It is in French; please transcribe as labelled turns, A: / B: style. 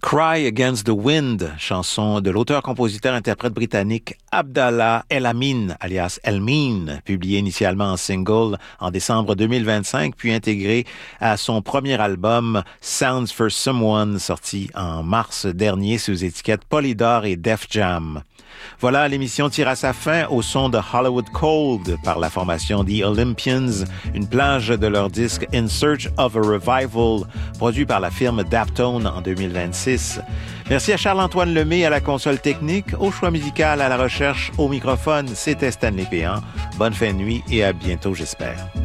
A: Cry Against the Wind, chanson de l'auteur-compositeur-interprète britannique Abdallah El Amin, alias Elmin, publié initialement en single en décembre 2025, puis intégré à son premier album Sounds for Someone, sorti en mars dernier sous étiquette Polydor et Def Jam. Voilà, l'émission tire à sa fin au son de Hollywood Cold par la formation The Olympians, une plage de leur disque In Search of a Revival, produit par la firme Daptone en 2026. Merci à Charles-Antoine Lemay à la console technique, au choix musical, à la recherche, au microphone. C'était Stanley Péan. Bonne fin de nuit et à bientôt, j'espère.